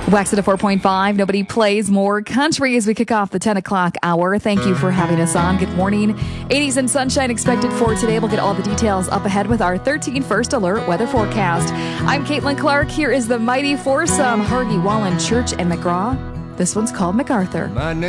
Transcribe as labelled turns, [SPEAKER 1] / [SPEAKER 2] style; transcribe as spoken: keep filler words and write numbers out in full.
[SPEAKER 1] Wax at a four point five. Nobody plays more country as we kick off the ten o'clock hour. Thank you for having us on. Good morning. eighties and sunshine expected for today. We'll get all the details up ahead with our thirteen First Alert weather forecast. I'm Caitlin Clark. Here is the mighty foursome, Hargy, Wallen, Church, and McGraw. This one's called MacArthur.
[SPEAKER 2] My name